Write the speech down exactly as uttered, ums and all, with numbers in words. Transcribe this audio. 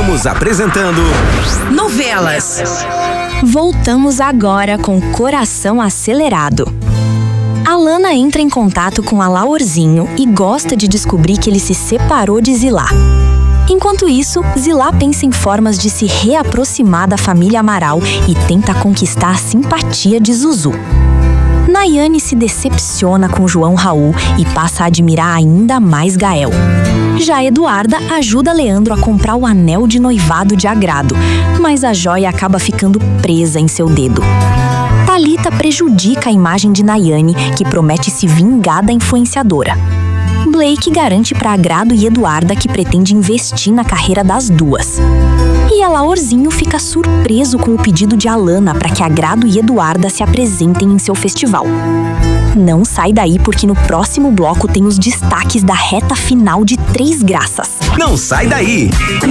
Estamos apresentando Novelas. Voltamos agora com Coração Acelerado. Alana entra em contato com Alaorzinho e gosta de descobrir que ele se separou de Zilá. Enquanto isso, Zilá pensa em formas de se reaproximar da família Amaral e tenta conquistar a simpatia de Zuzu. Nayane se decepciona com João Raul e passa a admirar ainda mais Gael. Já Eduarda ajuda Leandro a comprar o anel de noivado de agrado, mas a joia acaba ficando presa em seu dedo. Thalita prejudica a imagem de Nayane, que promete se vingar da influenciadora. Blake garante para Agrado e Eduarda que pretende investir na carreira das duas. E Alaorzinho fica surpreso com o pedido de Alana para que Agrado e Eduarda se apresentem em seu festival. Não sai daí porque no próximo bloco tem os destaques da reta final de Três Graças. Não sai daí!